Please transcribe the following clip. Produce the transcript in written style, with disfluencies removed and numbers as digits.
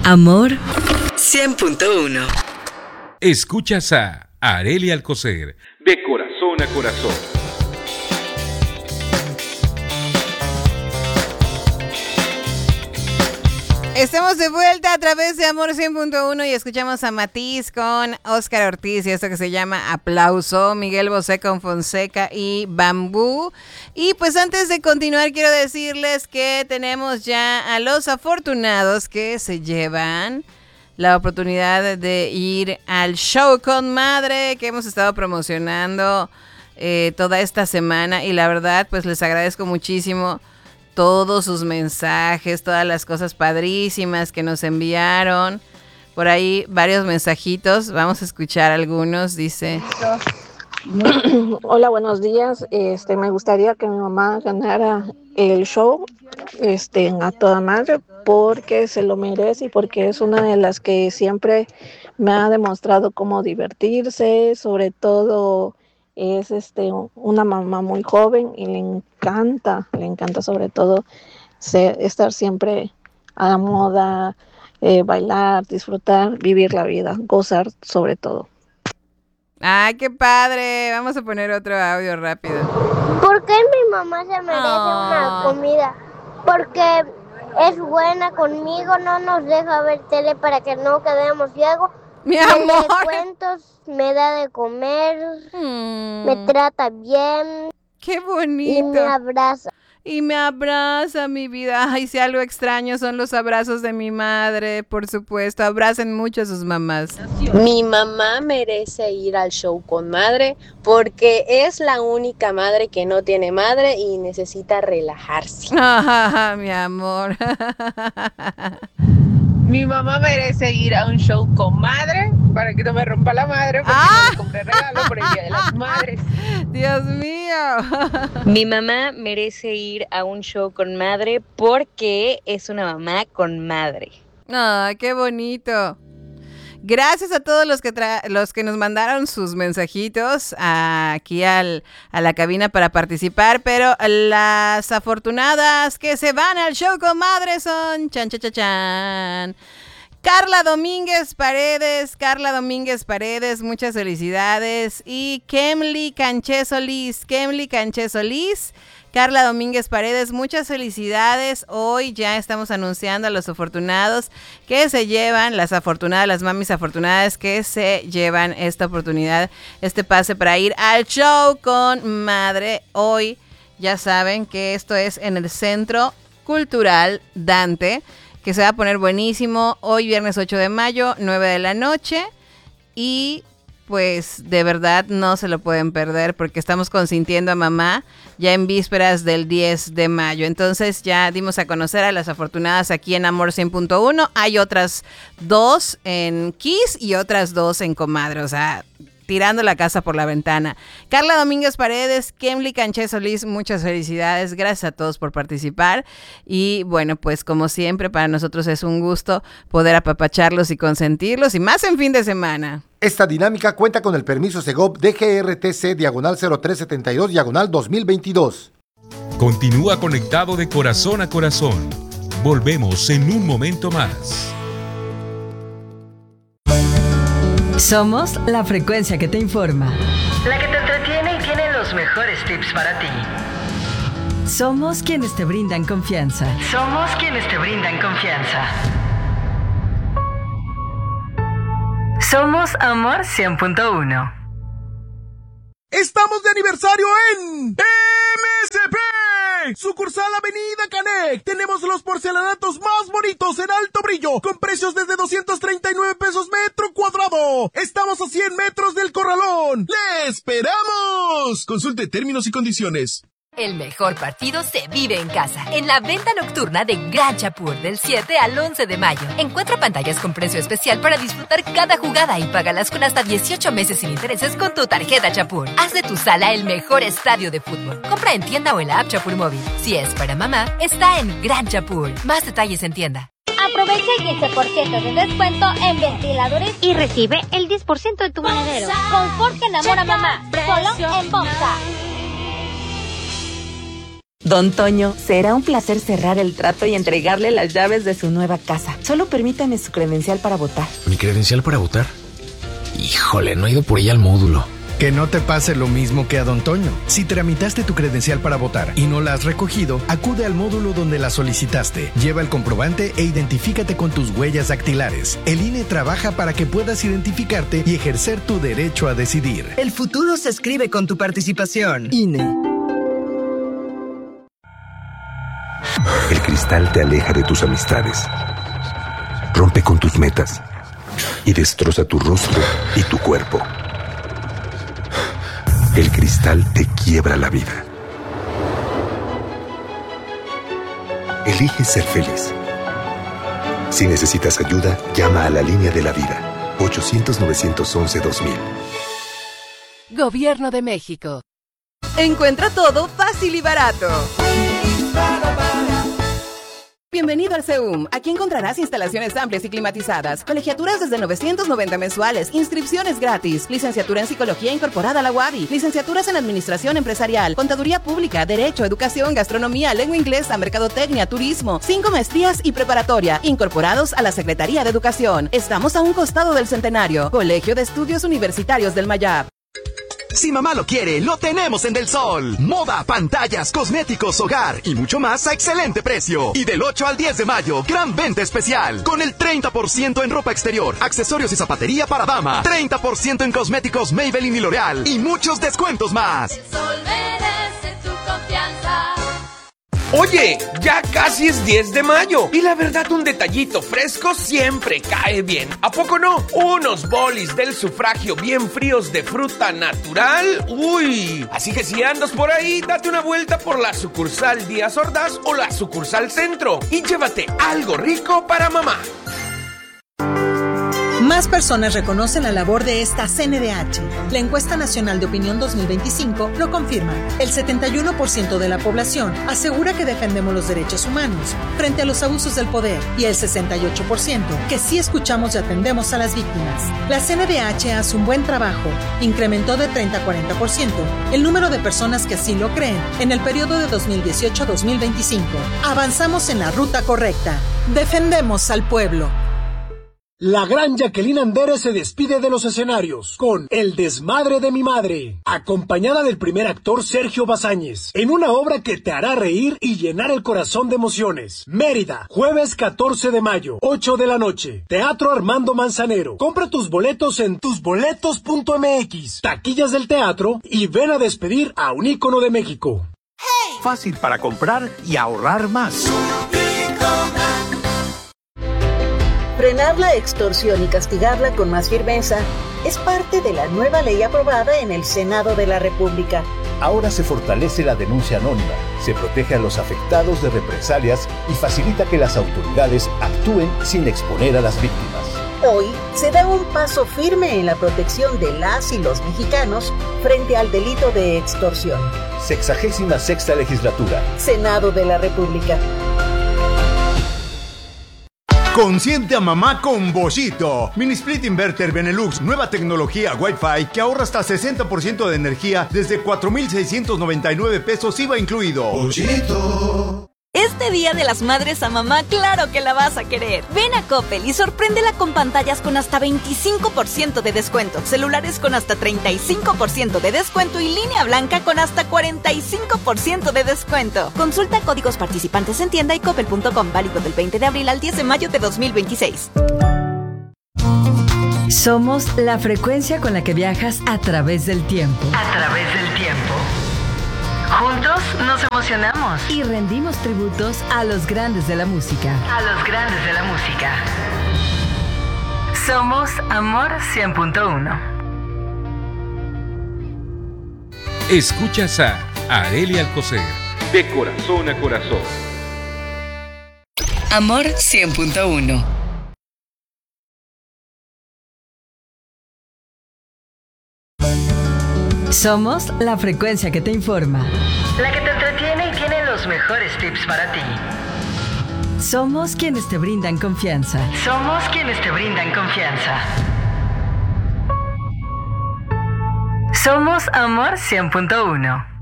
Amor 100.1. Escuchas a Arely Alcocer, de corazón a corazón. Estamos de vuelta a través de Amor 100.1 y escuchamos a Matiz con Óscar Ortiz y esto que se llama Aplauso, Miguel Bosé con Fonseca y Bambú. Y pues antes de continuar quiero decirles que tenemos ya a los afortunados que se llevan la oportunidad de ir al show con madre que hemos estado promocionando toda esta semana y la verdad pues les agradezco muchísimo todos sus mensajes, todas las cosas padrísimas que nos enviaron. Por ahí varios mensajitos, vamos a escuchar algunos, dice. Hola, buenos días. Me gustaría que mi mamá ganara el show a toda madre porque se lo merece y porque es una de las que siempre me ha demostrado cómo divertirse, sobre todo es una mamá muy joven y le encanta sobre todo estar siempre a la moda, bailar, disfrutar, vivir la vida, gozar sobre todo. ¡Ay, qué padre! Vamos a poner otro audio rápido. ¿Por qué mi mamá se merece una comida? Porque es buena conmigo, no nos deja ver tele para que no quedemos ciegos. ¡Mi amor! Me lee cuentos, me da de comer, me trata bien. ¡Qué bonito! Y me abraza. Y me abraza, mi vida. Ay, si algo extraño son los abrazos de mi madre, por supuesto. Abracen mucho a sus mamás. Mi mamá merece ir al show con madre porque es la única madre que no tiene madre y necesita relajarse. Mi amor. Mi mamá merece ir a un show con madre para que no me rompa la madre porque no me compré regalo por el Día de las Madres. Dios mío. Mi mamá merece ir a un show con madre porque es una mamá con madre. ¡Ay, qué bonito! Gracias a todos los que nos mandaron sus mensajitos aquí a la cabina para participar, pero las afortunadas que se van al show con madre son chan. Carla Domínguez Paredes, muchas felicidades. Y Kemly Canché Solís. Carla Domínguez Paredes, muchas felicidades. Hoy ya estamos anunciando a los afortunados que se llevan, las mamis afortunadas que se llevan esta oportunidad, este pase para ir al show con madre. Hoy ya saben que esto es en el Centro Cultural Dante, que se va a poner buenísimo. Hoy viernes 8 de mayo, 9 de la noche. Y pues de verdad no se lo pueden perder porque estamos consintiendo a mamá ya en vísperas del 10 de mayo. Entonces ya dimos a conocer a las afortunadas aquí en Amor 100.1. Hay otras 2 en Kiss y otras 2 en Comadre. O sea, tirando la casa por la ventana. Carla Domínguez Paredes, Kemly Canché Solís, muchas felicidades. Gracias a todos por participar. Y bueno, pues como siempre, para nosotros es un gusto poder apapacharlos y consentirlos, y más en fin de semana. Esta dinámica cuenta con el permiso Segov DGRTC /0372/2022. Continúa conectado de corazón a corazón. Volvemos en un momento más. Somos la frecuencia que te informa, la que te entretiene y tiene los mejores tips para ti. Somos quienes te brindan confianza. Somos Amor 100.1. Estamos de aniversario en MSP, sucursal Avenida Canec. Tenemos los porcelanatos más bonitos en alto brillo, con precios desde 239 pesos metro cuadrado. Estamos a 100 metros del Corralón. ¡Le esperamos! Consulte términos y condiciones. El mejor partido se vive en casa, en la venta nocturna de Gran Chapur del 7 al 11 de mayo. Encuentra pantallas con precio especial para disfrutar cada jugada y págalas con hasta 18 meses sin intereses con tu tarjeta Chapur. Haz de tu sala el mejor estadio de fútbol. Compra en tienda o en la app Chapur Móvil. Si es para mamá, está en Gran Chapur. Más detalles en tienda. Aprovecha el 15% de descuento en ventiladores y recibe el 10% de tu monedero. Confort que enamora a mamá, solo en Bomsa. Don Toño, será un placer cerrar el trato y entregarle las llaves de su nueva casa. Solo permítame su credencial para votar. ¿Mi credencial para votar? Híjole, no he ido por ella al módulo. Que no te pase lo mismo que a Don Toño. Si tramitaste tu credencial para votar y no la has recogido, acude al módulo donde la solicitaste. Lleva el comprobante e identifícate con tus huellas dactilares. El INE trabaja para que puedas identificarte y ejercer tu derecho a decidir. El futuro se escribe con tu participación. INE. El cristal te aleja de tus amistades, rompe con tus metas y destroza tu rostro y tu cuerpo. El cristal te quiebra la vida. Elige ser feliz. Si necesitas ayuda, llama a la línea de la vida, 800-911-2000. Gobierno de México. Encuentra todo fácil y barato. Bienvenido al CEUM. Aquí encontrarás instalaciones amplias y climatizadas, colegiaturas desde 990 mensuales, inscripciones gratis, licenciatura en Psicología incorporada a la UABI, licenciaturas en Administración Empresarial, Contaduría Pública, Derecho, Educación, Gastronomía, Lengua Inglesa, Mercadotecnia, Turismo, 5 maestrías y preparatoria, incorporados a la Secretaría de Educación. Estamos a un costado del Centenario. Colegio de Estudios Universitarios del Mayab. Si mamá lo quiere, lo tenemos en Del Sol. Moda, pantallas, cosméticos, hogar y mucho más a excelente precio. Y del 8 al 10 de mayo, gran venta especial. Con el 30% en ropa exterior, accesorios y zapatería para dama. 30% en cosméticos Maybelline y L'Oreal. Y muchos descuentos más. El Sol merece tu confianza. Oye, ya casi es 10 de mayo y la verdad un detallito fresco siempre cae bien. ¿A poco no? Unos bolis del sufragio bien fríos de fruta natural. ¡Uy! Así que si andas por ahí, date una vuelta por la sucursal Díaz Ordaz o la sucursal Centro y llévate algo rico para mamá. Más personas reconocen la labor de esta CNDH. La encuesta nacional de opinión 2025 lo confirma. El 71% de la población asegura que defendemos los derechos humanos frente a los abusos del poder y el 68% que sí escuchamos y atendemos a las víctimas. La CNDH hace un buen trabajo. Incrementó de 30 a 40% el número de personas que así lo creen en el periodo de 2018 a 2025. Avanzamos en la ruta correcta. Defendemos al pueblo. La gran Jacqueline Andere se despide de los escenarios con El desmadre de mi madre, acompañada del primer actor Sergio Bazáñez, en una obra que te hará reír y llenar el corazón de emociones. Mérida, jueves 14 de mayo, 8 de la noche, Teatro Armando Manzanero. Compra tus boletos en tusboletos.mx, taquillas del teatro y ven a despedir a un ícono de México. Fácil para comprar y ahorrar más. Frenar la extorsión y castigarla con más firmeza es parte de la nueva ley aprobada en el Senado de la República. Ahora se fortalece la denuncia anónima, se protege a los afectados de represalias y facilita que las autoridades actúen sin exponer a las víctimas. Hoy se da un paso firme en la protección de las y los mexicanos frente al delito de extorsión. 66ª legislatura. Senado de la República. Consiente a mamá con Boschito. Mini Split Inverter Benelux, nueva tecnología Wi-Fi que ahorra hasta 60% de energía desde 4,699 pesos IVA incluido. Boschito. Este Día de las Madres a mamá, claro que la vas a querer. Ven a Coppel y sorpréndela con pantallas con hasta 25% de descuento, celulares con hasta 35% de descuento y línea blanca con hasta 45% de descuento. Consulta códigos participantes en tienda y coppel.com, válido del 20 de abril al 10 de mayo de 2026. Somos la frecuencia con la que viajas a través del tiempo. A través del tiempo. Juntos nos emocionamos y rendimos tributos a los grandes de la música. A los grandes de la música. Somos Amor 100.1. Escuchas a Arely Alcocer, de corazón a corazón. Amor 100.1. Somos la frecuencia que te informa. La que te entretiene y tiene los mejores tips para ti. Somos quienes te brindan confianza. Somos quienes te brindan confianza. Somos Amor 100.1.